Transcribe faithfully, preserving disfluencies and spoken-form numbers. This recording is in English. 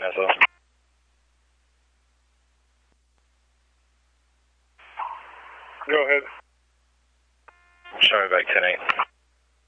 as well. Go ahead. Show me back ten eight.